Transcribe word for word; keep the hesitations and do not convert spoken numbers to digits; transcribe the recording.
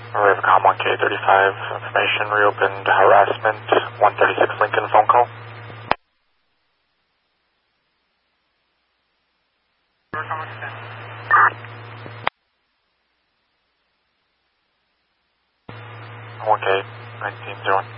Rivercom one K thirty-five, information reopened harassment, one thirty-six Lincoln phone call. one K nineteen zero one.